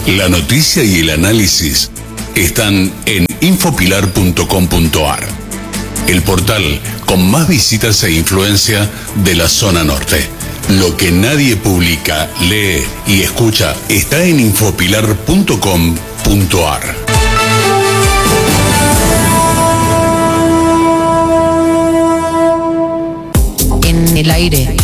La noticia y el análisis están en infopilar.com.ar, el portal con más visitas e influencia de la zona norte. Lo que nadie publica, lee y escucha está en infopilar.com.ar. En el aire.